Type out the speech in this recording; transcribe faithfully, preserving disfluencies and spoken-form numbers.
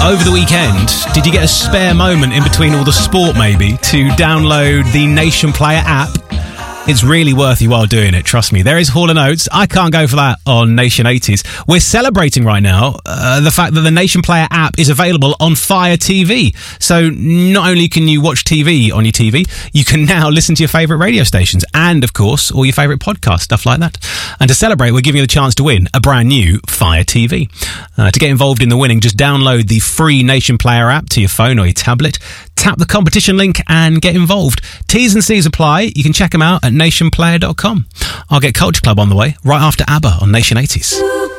over the weekend, did you get a spare moment in between all the sport maybe to download the Nation Player app? It's really worth your while doing it, trust me. There is Hall and Oates. I can't go for that on Nation eighties. We're celebrating right now uh, the fact that the Nation Player app is available on Fire T V. So not only can you watch T V on your T V, you can now listen to your favourite radio stations and, of course, all your favourite podcasts, stuff like that. And to celebrate, we're giving you the chance to win a brand new Fire T V. Uh, to get involved in the winning, just download the free Nation Player app to your phone or your tablet. Tap the competition link and get involved. T's and C's apply. You can check them out at nation player dot com. I'll get Culture Club on the way right after ABBA on Nation eighties.